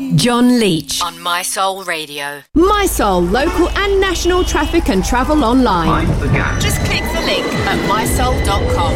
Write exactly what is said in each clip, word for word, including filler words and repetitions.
John Leach on My Soul Radio. My Soul, local and national traffic and travel online. Mind the gap. Just click the link at my soul dot com.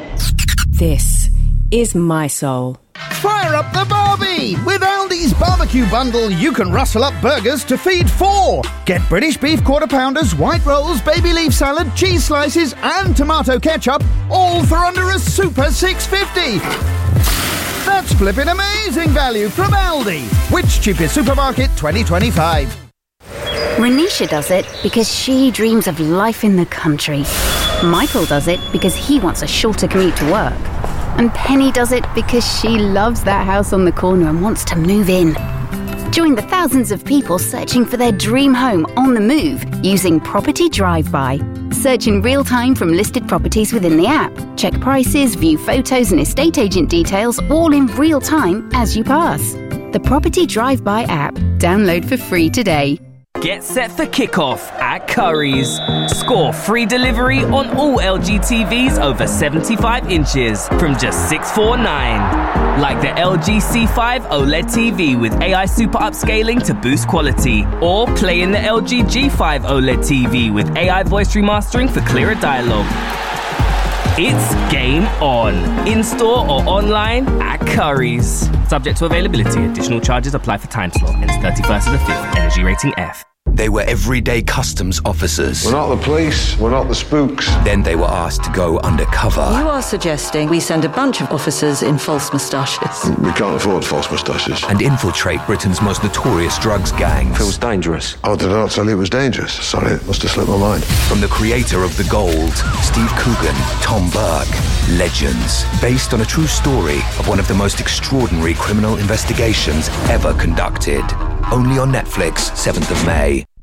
This is My Soul. Fire up the Barbie! With Aldi's barbecue bundle, you can rustle up burgers to feed four. Get British beef quarter pounders, white rolls, baby leaf salad, cheese slices, and tomato ketchup, all for under a super six fifty. That's flipping amazing value from Aldi. Which cheapest supermarket twenty twenty-five? Renisha does it because she dreams of life in the country. Michael does it because he wants a shorter commute to work. And Penny does it because she loves that house on the corner and wants to move in. Join the thousands of people searching for their dream home on the move using Property Drive-By. Search in real time from listed properties within the app. Check prices, view photos and estate agent details all in real time as you pass. The Property Drive-By app. Download for free today. Get set for kickoff at Currys. Score free delivery on all L G T Vs over seventy-five inches from just six hundred forty-nine dollars. Like the L G C five OLED T V with A I super upscaling to boost quality. Or play in the L G G five OLED T V with A I voice remastering for clearer dialogue. It's game on. In-store or online at Currys. Subject to availability. Additional charges apply for time slot. Ends thirty-first of the fifth. Energy rating F. They were everyday customs officers. We're not the police, we're not the spooks. Then they were asked to go undercover. You are suggesting we send a bunch of officers in false moustaches. We can't afford false moustaches. And infiltrate Britain's most notorious drugs gangs. Feels dangerous. Oh, did I not tell you it was dangerous? Sorry, it must have slipped my mind. From the creator of The Gold, Steve Coogan, Tom Burke, Legends. Based on a true story of one of the most extraordinary criminal investigations ever conducted. Only on Netflix, seventh of May.